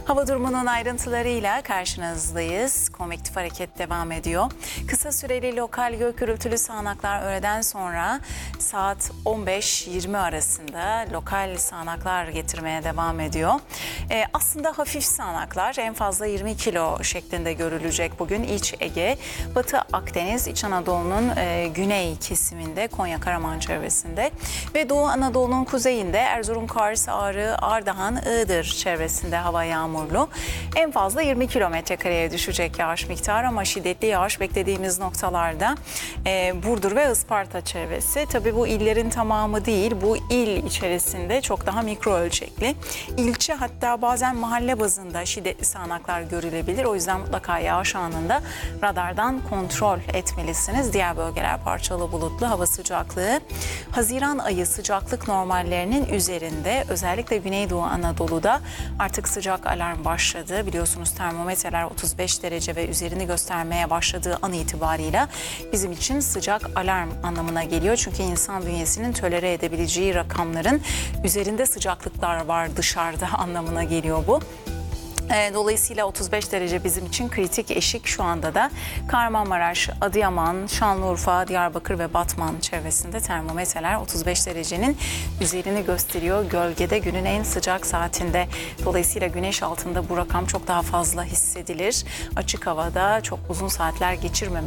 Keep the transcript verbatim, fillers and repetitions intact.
Hava durumunun ayrıntılarıyla karşınızdayız. Konvektif hareket devam ediyor. Kısa süreli lokal gök gürültülü sağanaklar öğleden sonra saat on beş yirmi arasında lokal sağanaklar getirmeye devam ediyor. Ee, aslında hafif sağanaklar en fazla yirmi kilo şeklinde görülecek bugün İç Ege, Batı Akdeniz, İç Anadolu'nun e, güney kesiminde, Konya Karaman çevresinde ve Doğu Anadolu'nun kuzeyinde Erzurum, Kars, Ağrı, Ardahan, Iğdır çevresinde hava yağmurlu. En fazla yirmi kilometre kareye düşecek yağış miktarı ama şiddetli yağış beklediğimiz noktalarda e, Burdur ve Isparta çevresi. Tabii bu illerin tamamı değil, bu il içerisinde çok daha mikro ölçekli. İlçe hatta bazen mahalle bazında şiddetli sağanaklar görülebilir. O yüzden mutlaka yağış anında radardan kontrol etmelisiniz. Diğer bölgeler parçalı bulutlu, hava sıcaklığı Haziran ayı sıcaklık normallerinin üzerinde. Özellikle Güneydoğu Anadolu'da artık sıcak alarm başladı. Biliyorsunuz termometreler otuz beş derece ve üzerini göstermeye başladığı an itibarıyla bizim için sıcak alarm anlamına geliyor. Çünkü insan bünyesinin tolere edebileceği rakamların üzerinde sıcaklıklar var dışarıda anlamına geliyor bu. Dolayısıyla otuz beş derece bizim için kritik eşik. Şu anda da Kahramanmaraş, Adıyaman, Şanlıurfa, Diyarbakır ve Batman çevresinde termometreler otuz beş derecenin üzerini gösteriyor. Gölgede günün en sıcak saatinde. Dolayısıyla güneş altında bu rakam çok daha fazla hissedilir. Açık havada çok uzun saatler geçirmemeniz